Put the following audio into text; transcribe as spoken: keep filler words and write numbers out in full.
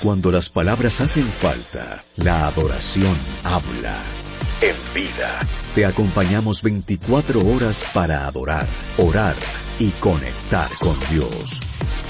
cuando las palabras hacen falta, la adoración habla. En Vida, te acompañamos veinticuatro horas para adorar, orar y conectar con Dios.